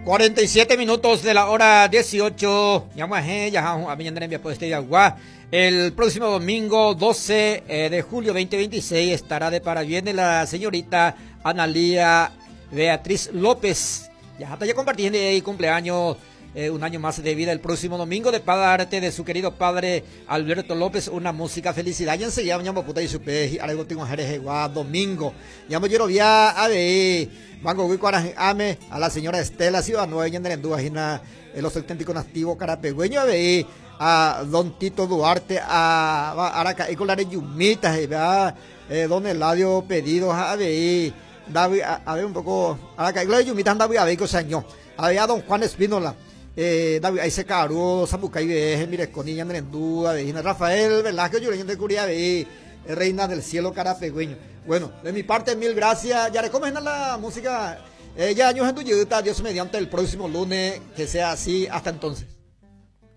47 minutos de la hora 18. El próximo domingo 12 de julio 2026 estará de parabienes la señorita Analía Beatriz López. Ya compartiendo el cumpleaños, un año más de vida el próximo domingo, de parte de su querido padre Alberto López. Una música felicidad. Ya enseguida llamo puta y supe algo tengo domingo. Llamo yo vía a ver Mango Ame a la señora Estela Ciudad Nueva y en los auténticos nativos carapegüeños a ver a don Tito Duarte a Araca y con la Yumitas don Eladio Pedidos a ver David a ver un poco Araca y con la Yumitas David a ver que año había don Juan Espínola David ahí se caró Zambucay de Miresconi Andrendú a ver Rafael Velázquez Yureño de Curia Reina del Cielo carapegüeño. Bueno, de mi parte, mil gracias. Ya recomiendan la música. Ya años en tu Dios mediante el próximo lunes. Que sea así. Hasta entonces.